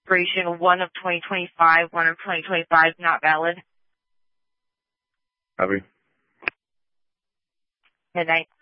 expiration 1 of 2025, 1 of 2025 not valid. Copy. Midnight.